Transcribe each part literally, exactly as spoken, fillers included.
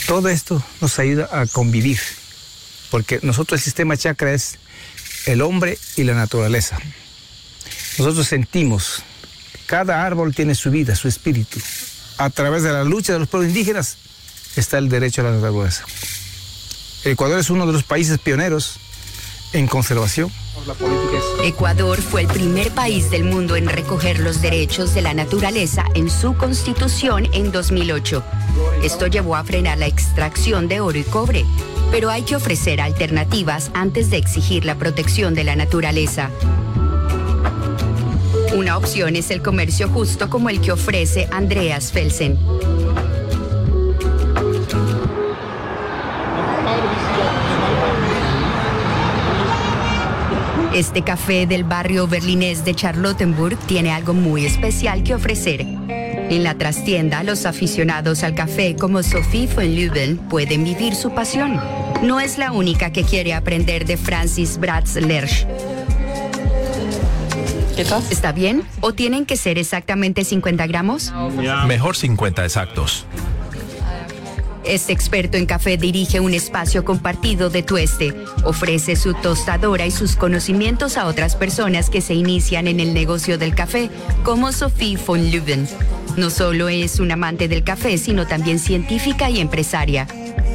Todo esto nos ayuda a convivir, porque nosotros el sistema chakra es el hombre y la naturaleza. Nosotros sentimos, cada árbol tiene su vida, su espíritu. A través de la lucha de los pueblos indígenas está el derecho a la naturaleza. El Ecuador es uno de los países pioneros en conservación. Ecuador fue el primer país del mundo en recoger los derechos de la naturaleza en su constitución en dos mil ocho. Esto llevó a frenar la extracción de oro y cobre, pero hay que ofrecer alternativas antes de exigir la protección de la naturaleza. Una opción es el comercio justo como el que ofrece Andreas Felsen. Este café del barrio berlinés de Charlottenburg tiene algo muy especial que ofrecer. En la trastienda, los aficionados al café como Sophie von Lübben pueden vivir su pasión. No es la única que quiere aprender de Francis Bratz Lersch. ¿Está bien? ¿O tienen que ser exactamente cincuenta gramos? Mejor cincuenta exactos. Este experto en café dirige un espacio compartido de tueste. Ofrece su tostadora y sus conocimientos a otras personas que se inician en el negocio del café, como Sophie von Lübben. No solo es un amante del café, sino también científica y empresaria.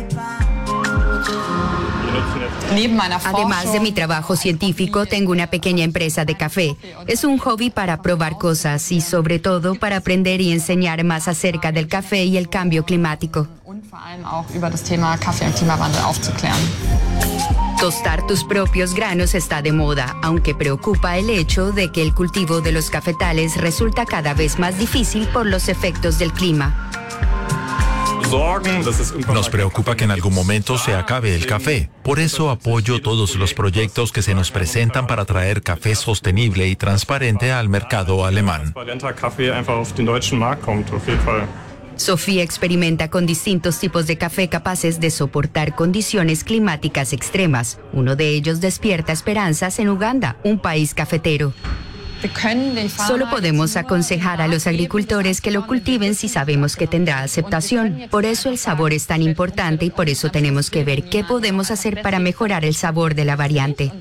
Además de mi trabajo científico, tengo una pequeña empresa de café. Es un hobby para probar cosas y sobre todo para aprender y enseñar más acerca del café y el cambio climático. Tostar tus propios granos está de moda, aunque preocupa el hecho de que el cultivo de los cafetales resulta cada vez más difícil por los efectos del clima. Nos preocupa que en algún momento se acabe el café. Por eso apoyo todos los proyectos que se nos presentan para traer café sostenible y transparente al mercado alemán. Sofía experimenta con distintos tipos de café capaces de soportar condiciones climáticas extremas. Uno de ellos despierta esperanzas en Uganda, un país cafetero. Solo podemos aconsejar a los agricultores que lo cultiven si sabemos que tendrá aceptación. Por eso el sabor es tan importante y por eso tenemos que ver qué podemos hacer para mejorar el sabor de la variante.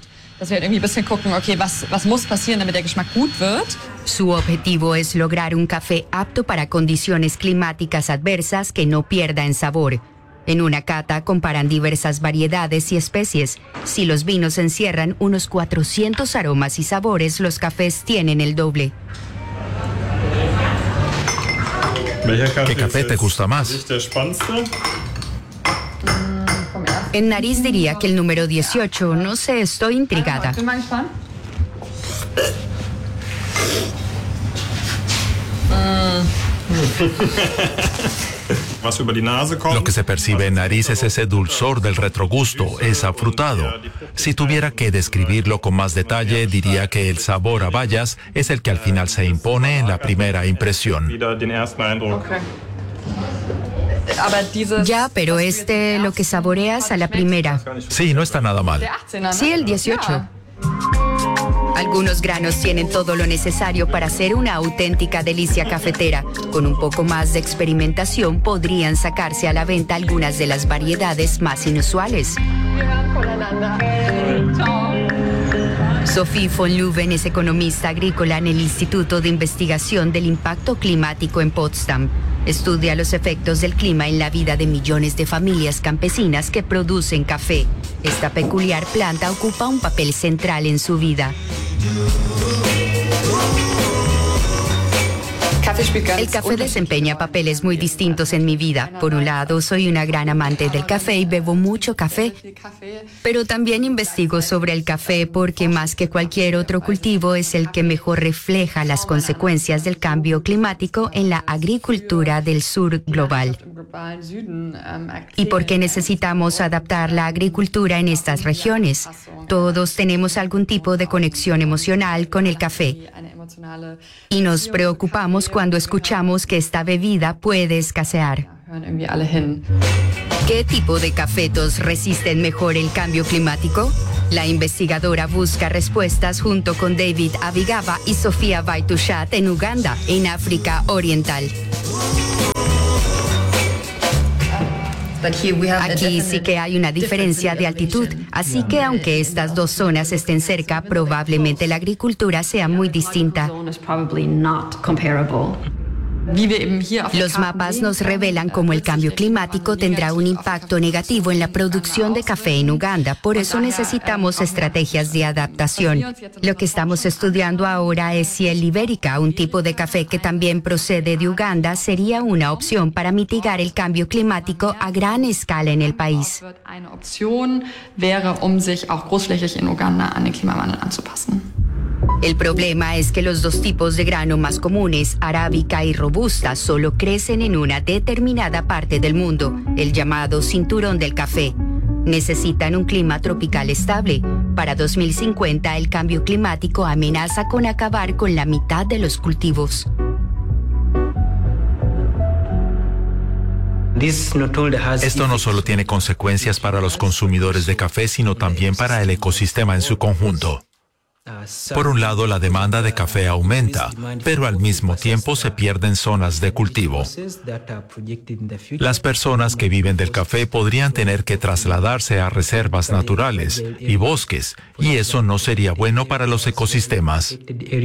Su objetivo es lograr un café apto para condiciones climáticas adversas que no pierda en sabor. En una cata comparan diversas variedades y especies. Si los vinos encierran unos cuatrocientos aromas y sabores, los cafés tienen el doble. ¿Qué café te gusta más? En nariz diría que el número dieciocho. No sé, estoy intrigada. Lo que se percibe en nariz es ese dulzor del retrogusto, es afrutado. Si tuviera que describirlo con más detalle, diría que el sabor a bayas es el que al final se impone en la primera impresión. Ya, pero este lo que saboreas a la primera. Sí, no está nada mal. Sí, el dieciocho. Algunos granos tienen todo lo necesario para hacer una auténtica delicia cafetera. Con un poco más de experimentación podrían sacarse a la venta algunas de las variedades más inusuales. Sophie von Lübben es economista agrícola en el Instituto de Investigación del Impacto Climático en Potsdam. Estudia los efectos del clima en la vida de millones de familias campesinas que producen café. Esta peculiar planta ocupa un papel central en su vida. El café desempeña papeles muy distintos en mi vida. Por un lado, soy una gran amante del café y bebo mucho café, pero también investigo sobre el café porque más que cualquier otro cultivo es el que mejor refleja las consecuencias del cambio climático en la agricultura del sur global. Y porque necesitamos adaptar la agricultura en estas regiones. Todos tenemos algún tipo de conexión emocional con el café. Y nos preocupamos cuando escuchamos que esta bebida puede escasear. ¿Qué tipo de cafetos resisten mejor el cambio climático? La investigadora busca respuestas junto con David Abigaba y Sofía Baitushat en Uganda, en África Oriental. Aquí sí que hay una diferencia de altitud, así que aunque estas dos zonas estén cerca, probablemente la agricultura sea muy distinta. Los mapas nos revelan cómo el cambio climático tendrá un impacto negativo en la producción de café en Uganda. Por eso necesitamos estrategias de adaptación. Lo que estamos estudiando ahora es si el Libérica, un tipo de café que también procede de Uganda, sería una opción para mitigar el cambio climático a gran escala en el país. El problema es que los dos tipos de grano más comunes, arábica y robusta, solo crecen en una determinada parte del mundo, el llamado cinturón del café. Necesitan un clima tropical estable. Para dos mil cincuenta, el cambio climático amenaza con acabar con la mitad de los cultivos. Esto no solo tiene consecuencias para los consumidores de café, sino también para el ecosistema en su conjunto. Por un lado, la demanda de café aumenta, pero al mismo tiempo se pierden zonas de cultivo. Las personas que viven del café podrían tener que trasladarse a reservas naturales y bosques, y eso no sería bueno para los ecosistemas.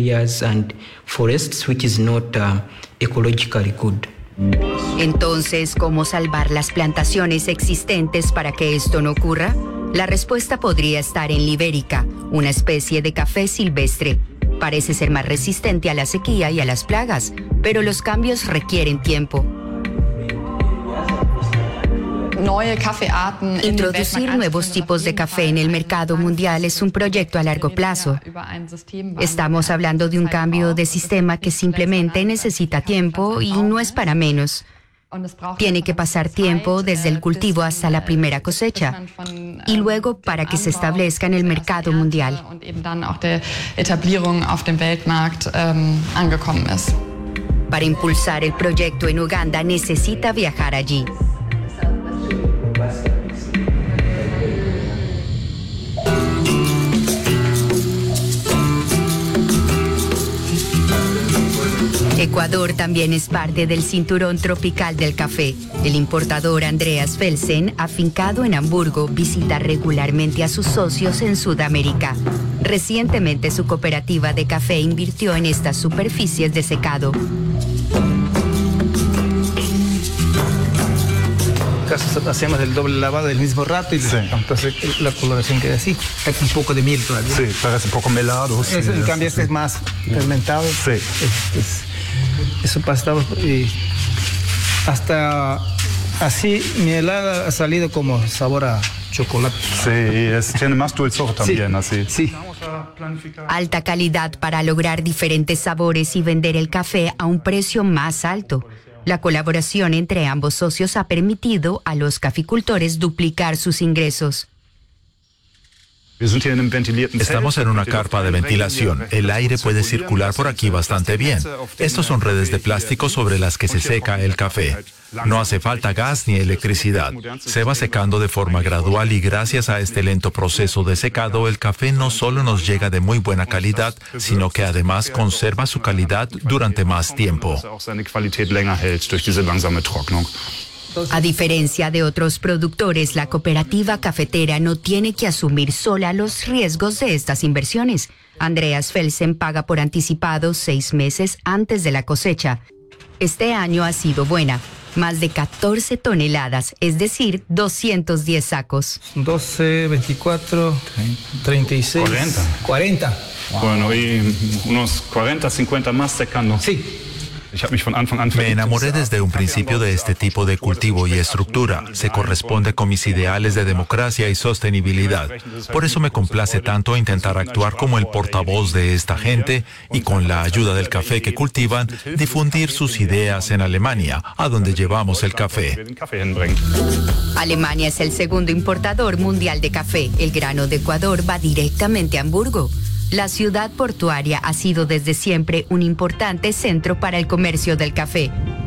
Entonces, ¿cómo salvar las plantaciones existentes para que esto no ocurra? La respuesta podría estar en Libérica, una especie de café silvestre. Parece ser más resistente a la sequía y a las plagas, pero los cambios requieren tiempo. Introducir nuevos tipos de café en el mercado mundial es un proyecto a largo plazo. Estamos hablando de un cambio de sistema que simplemente necesita tiempo y no es para menos. Tiene que pasar tiempo desde el cultivo hasta la primera cosecha y luego para que se establezca en el mercado mundial. Para impulsar el proyecto en Uganda necesita viajar allí. Ecuador también es parte del cinturón tropical del café. El importador Andreas Felsen, afincado en Hamburgo, visita regularmente a sus socios en Sudamérica. Recientemente su cooperativa de café invirtió en estas superficies de secado. Hacemos el doble lavado del mismo rato y sí. Entonces la coloración queda así. Hay un poco de miel todavía. Sí, parece un poco melado. Sí, en cambio este es más fermentado. Sí. Es, es, eso pasa y hasta así mielada ha salido como sabor a chocolate. Sí, es, tiene más dulzor también, sí, así. Sí. Alta calidad para lograr diferentes sabores y vender el café a un precio más alto. La colaboración entre ambos socios ha permitido a los caficultores duplicar sus ingresos. Estamos en una carpa de ventilación. El aire puede circular por aquí bastante bien. Estos son redes de plástico sobre las que se seca el café. No hace falta gas ni electricidad. Se va secando de forma gradual y gracias a este lento proceso de secado, el café no solo nos llega de muy buena calidad, sino que además conserva su calidad durante más tiempo. A diferencia de otros productores, la cooperativa cafetera no tiene que asumir sola los riesgos de estas inversiones. Andreas Felsen paga por anticipado seis meses antes de la cosecha. Este año ha sido buena, más de catorce toneladas, es decir, doscientos diez sacos. doce, veinticuatro, treinta y seis, cuarenta. cuarenta. Wow. Bueno, y unos cuarenta, cincuenta más secando. Sí. Me enamoré desde un principio de este tipo de cultivo y estructura. Se corresponde con mis ideales de democracia y sostenibilidad. Por eso me complace tanto intentar actuar como el portavoz de esta gente y con la ayuda del café que cultivan, difundir sus ideas en Alemania, a donde llevamos el café. Alemania es el segundo importador mundial de café. El grano de Ecuador va directamente a Hamburgo. La ciudad portuaria ha sido desde siempre un importante centro para el comercio del café.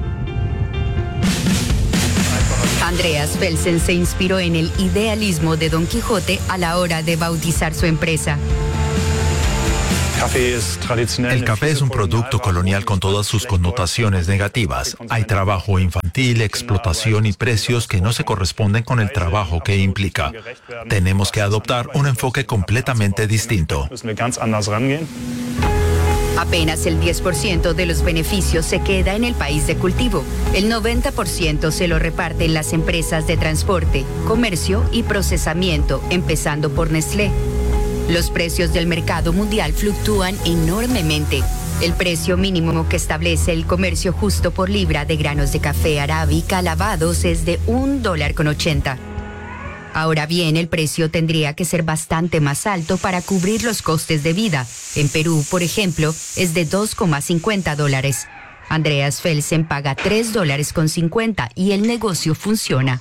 Andreas Felsen se inspiró en el idealismo de Don Quijote a la hora de bautizar su empresa. El café es un producto colonial con todas sus connotaciones negativas. Hay trabajo infantil, explotación y precios que no se corresponden con el trabajo que implica. Tenemos que adoptar un enfoque completamente distinto. Apenas el diez por ciento de los beneficios se queda en el país de cultivo. El noventa por ciento se lo reparten las empresas de transporte, comercio y procesamiento, empezando por Nestlé. Los precios del mercado mundial fluctúan enormemente. El precio mínimo que establece el comercio justo por libra de granos de café arábica lavados es de un dólar con ochenta. Ahora bien, el precio tendría que ser bastante más alto para cubrir los costes de vida. En Perú, por ejemplo, es de dos coma cincuenta dólares. Andreas Felsen paga tres dólares con cincuenta y el negocio funciona.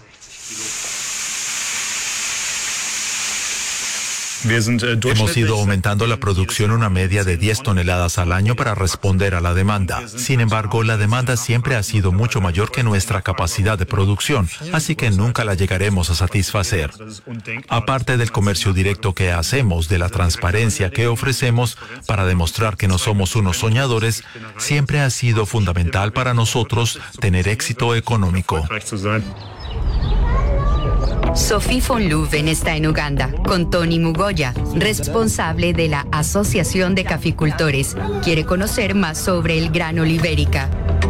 Hemos ido aumentando la producción una media de diez toneladas al año para responder a la demanda. Sin embargo, la demanda siempre ha sido mucho mayor que nuestra capacidad de producción, así que nunca la llegaremos a satisfacer. Aparte del comercio directo que hacemos, de la transparencia que ofrecemos para demostrar que no somos unos soñadores, siempre ha sido fundamental para nosotros tener éxito económico. Sophie von Leuven está en Uganda con Tony Mugoya, responsable de la Asociación de Caficultores. Quiere conocer más sobre el grano libérica.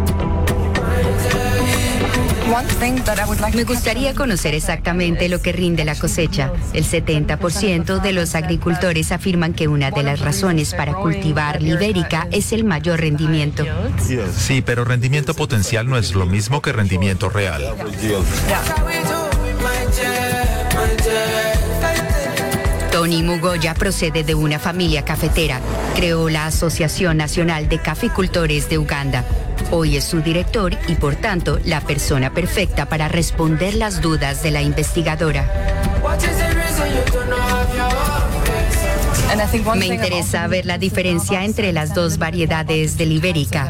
Me gustaría conocer exactamente lo que rinde la cosecha. El setenta por ciento de los agricultores afirman que una de las razones para cultivar libérica es el mayor rendimiento. Sí, pero rendimiento potencial no es lo mismo que rendimiento real. Tony Mugoya procede de una familia cafetera. Creó la Asociación Nacional de Caficultores de Uganda. Hoy es su director y, por tanto, la persona perfecta para responder las dudas de la investigadora. Me interesa ver la diferencia entre las dos variedades de libérica.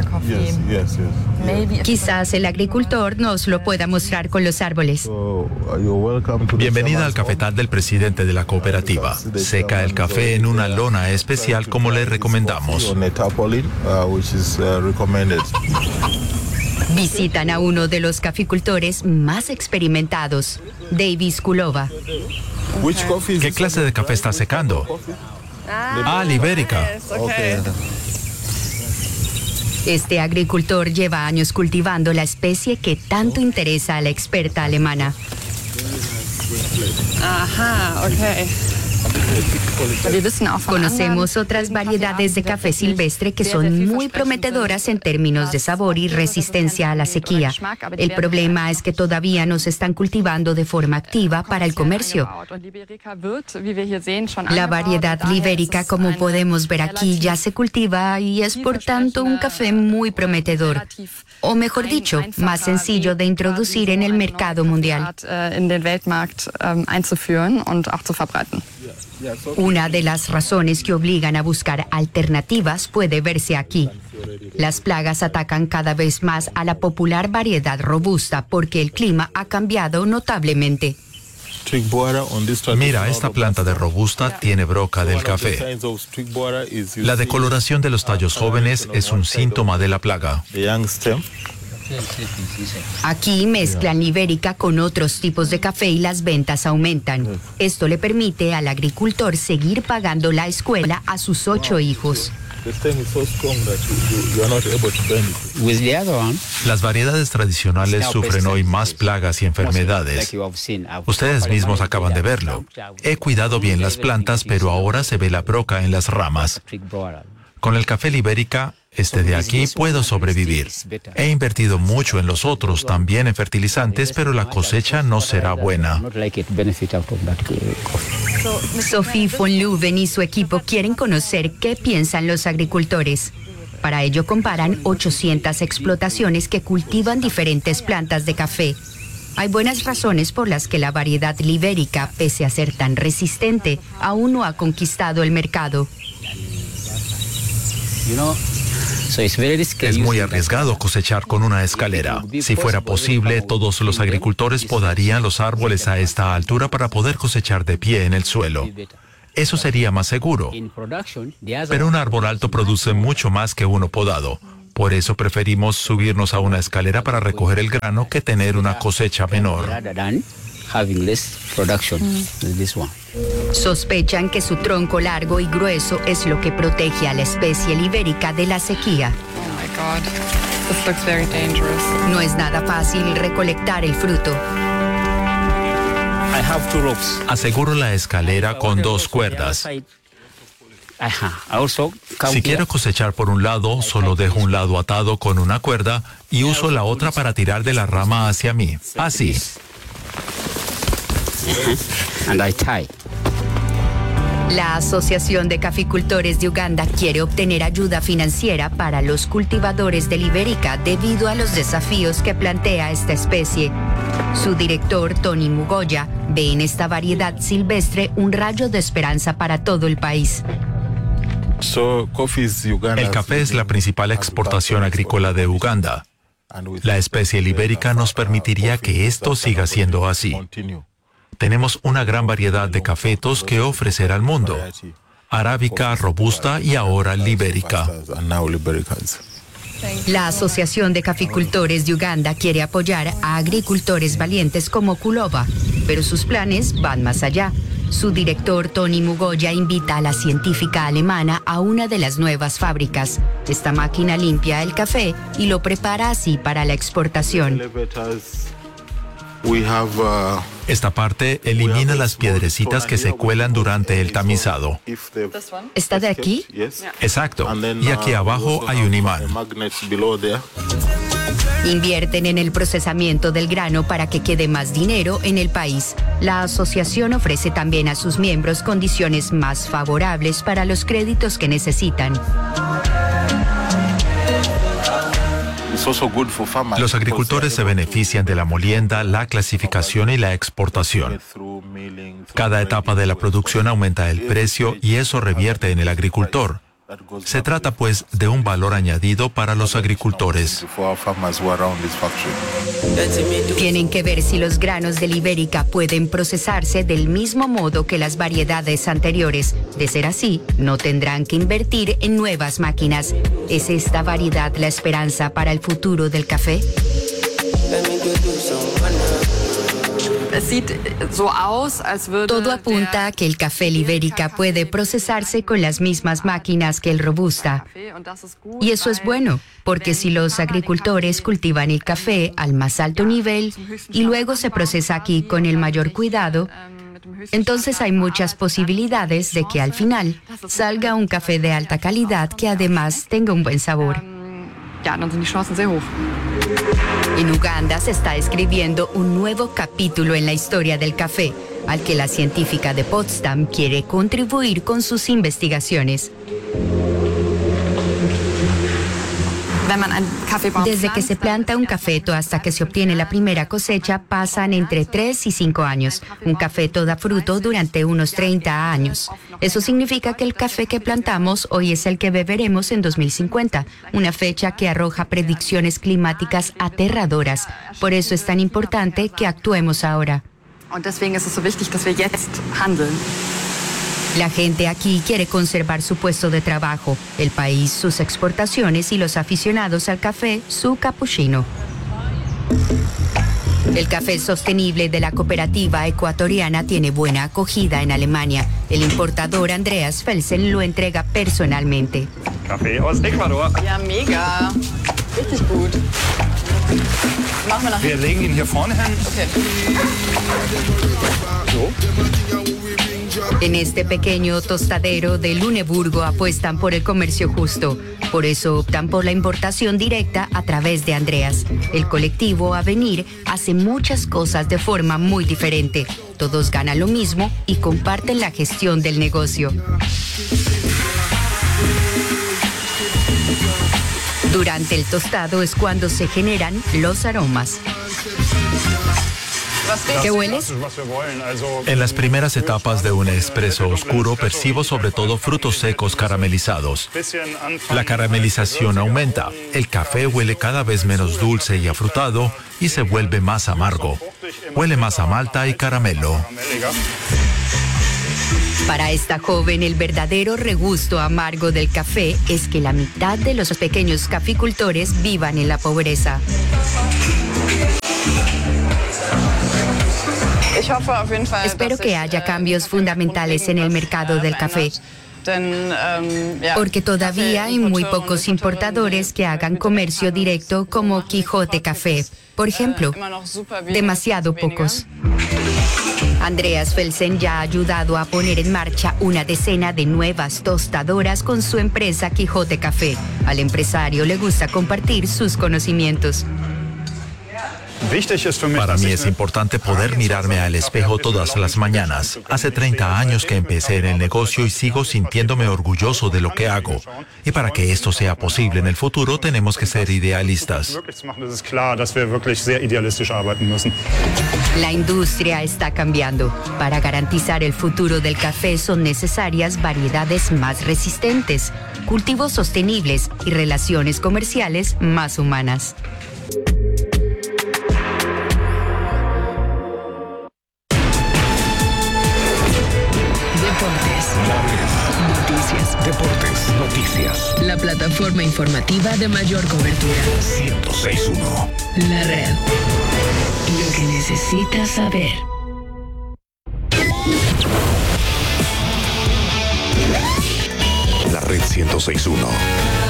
Quizás el agricultor nos lo pueda mostrar con los árboles. Bienvenida al cafetal del presidente de la cooperativa. Seca el café en una lona especial como le recomendamos. Visitan a uno de los caficultores más experimentados, Davis Kulova. ¿Qué clase de café está secando? Ah, libérica. Este agricultor lleva años cultivando la especie que tanto interesa a la experta alemana. Ajá, ok. Conocemos otras variedades de café silvestre que son muy prometedoras en términos de sabor y resistencia a la sequía. El problema es que todavía no se están cultivando de forma activa para el comercio. La variedad libérica, como podemos ver aquí, ya se cultiva y es por tanto un café muy prometedor. O mejor dicho, más sencillo de introducir en el mercado mundial. Una de las razones que obligan a buscar alternativas puede verse aquí. Las plagas atacan cada vez más a la popular variedad robusta porque el clima ha cambiado notablemente. Mira, esta planta de robusta tiene broca del café. La decoloración de los tallos jóvenes es un síntoma de la plaga. Aquí mezclan libérica con otros tipos de café y las ventas aumentan. Esto le permite al agricultor seguir pagando la escuela a sus ocho hijos. Las variedades tradicionales sufren hoy más plagas y enfermedades. Ustedes mismos acaban de verlo. He cuidado bien las plantas, pero ahora se ve la broca en las ramas. Con el café libérica, este de aquí, puedo sobrevivir. He invertido mucho en los otros, también en fertilizantes, pero la cosecha no será buena. Sophie von Leuven y su equipo quieren conocer qué piensan los agricultores. Para ello comparan ochocientas explotaciones que cultivan diferentes plantas de café. Hay buenas razones por las que la variedad libérica, pese a ser tan resistente, aún no ha conquistado el mercado. Es muy arriesgado cosechar con una escalera. Si fuera posible, todos los agricultores podarían los árboles a esta altura para poder cosechar de pie en el suelo. Eso sería más seguro. Pero un árbol alto produce mucho más que uno podado. Por eso preferimos subirnos a una escalera para recoger el grano que tener una cosecha menor. Sospechan que su tronco largo y grueso es lo que protege a la especie libérica de la sequía. No es nada fácil recolectar el fruto. Aseguro la escalera con dos cuerdas. Si quiero cosechar por un lado, solo dejo un lado atado con una cuerda y uso la otra para tirar de la rama hacia mí. Así. La Asociación de Caficultores de Uganda quiere obtener ayuda financiera para los cultivadores de libérica debido a los desafíos que plantea esta especie. Su director, Tony Mugoya, ve en esta variedad silvestre un rayo de esperanza para todo el país. El café es la principal exportación agrícola de Uganda. La especie libérica nos permitiría que esto siga siendo así. Tenemos una gran variedad de cafetos que ofrecer al mundo. Arábica, robusta y ahora libérica. La Asociación de Caficultores de Uganda quiere apoyar a agricultores valientes como Kuloba, pero sus planes van más allá. Su director, Tony Mugoya, invita a la científica alemana a una de las nuevas fábricas. Esta máquina limpia el café y lo prepara así para la exportación. Esta parte elimina las piedrecitas que se cuelan durante el tamizado. ¿Está de aquí? Exacto. Y aquí abajo hay un imán. Invierten en el procesamiento del grano para que quede más dinero en el país. La asociación ofrece también a sus miembros condiciones más favorables para los créditos que necesitan. Los agricultores se benefician de la molienda, la clasificación y la exportación. Cada etapa de la producción aumenta el precio y eso revierte en el agricultor. Se trata, pues, de un valor añadido para los agricultores. Tienen que ver si los granos de libérica pueden procesarse del mismo modo que las variedades anteriores. De ser así, no tendrán que invertir en nuevas máquinas. ¿Es esta variedad la esperanza para el futuro del café? Todo apunta a que el café libérica puede procesarse con las mismas máquinas que el robusta. Y eso es bueno, porque si los agricultores cultivan el café al más alto nivel y luego se procesa aquí con el mayor cuidado, entonces hay muchas posibilidades de que al final salga un café de alta calidad que además tenga un buen sabor. En Uganda se está escribiendo un nuevo capítulo en la historia del café, al que la científica de Potsdam quiere contribuir con sus investigaciones. Desde que se planta un cafeto hasta que se obtiene la primera cosecha pasan entre tres y cinco años. Un cafeto da fruto durante unos treinta años. Eso significa que el café que plantamos hoy es el que beberemos en dos mil cincuenta, una fecha que arroja predicciones climáticas aterradoras. Por eso es tan importante que actuemos ahora. La gente aquí quiere conservar su puesto de trabajo, el país, sus exportaciones y los aficionados al café, su cappuccino. El café sostenible de la cooperativa ecuatoriana tiene buena acogida en Alemania. El importador Andreas Felsen lo entrega personalmente. Kaffee aus Ecuador. Ja, mega. Richtig gut. Machen wir nachher. Wir legen ihn hier vorne hin. Okay. So. En este pequeño tostadero de Luneburgo apuestan por el comercio justo. Por eso optan por la importación directa a través de Andreas. El colectivo Avenir hace muchas cosas de forma muy diferente. Todos ganan lo mismo y comparten la gestión del negocio. Durante el tostado es cuando se generan los aromas. ¿Qué hueles? En las primeras etapas de un espresso oscuro percibo sobre todo frutos secos caramelizados. La caramelización aumenta, el café huele cada vez menos dulce y afrutado y se vuelve más amargo. Huele más a malta y caramelo. Para esta joven, el verdadero regusto amargo del café es que la mitad de los pequeños caficultores vivan en la pobreza. Espero que haya cambios fundamentales en el mercado del café, porque todavía hay muy pocos importadores que hagan comercio directo como Quijote Café, por ejemplo. Demasiado pocos. Andreas Felsen ya ha ayudado a poner en marcha una decena de nuevas tostadoras con su empresa Quijote Café. Al empresario le gusta compartir sus conocimientos. Para mí es importante poder mirarme al espejo todas las mañanas. Hace treinta años que empecé en el negocio y sigo sintiéndome orgulloso de lo que hago. Y para que esto sea posible en el futuro, tenemos que ser idealistas. La industria está cambiando. Para garantizar el futuro del café son necesarias variedades más resistentes, cultivos sostenibles y relaciones comerciales más humanas. Noticias. Deportes. Noticias. La plataforma informativa de mayor cobertura. ciento seis punto uno. La red. Lo que necesitas saber. La red ciento seis punto uno.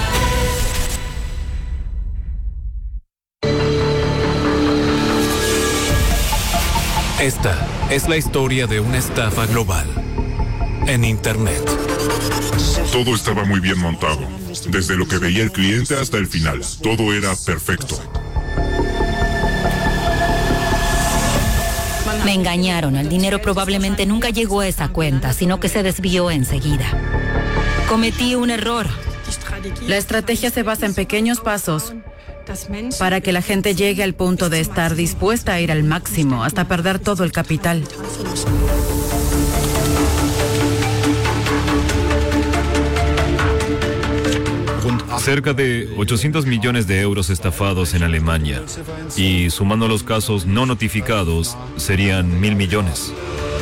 Esta es la historia de una estafa global en Internet. Todo estaba muy bien montado. Desde lo que veía el cliente hasta el final. Todo era perfecto. Me engañaron. El dinero probablemente nunca llegó a esa cuenta, sino que se desvió enseguida. Cometí un error. La estrategia se basa en pequeños pasos para que la gente llegue al punto de estar dispuesta a ir al máximo hasta perder todo el capital. Cerca de ochocientos millones de euros estafados en Alemania y sumando los casos no notificados serían mil millones.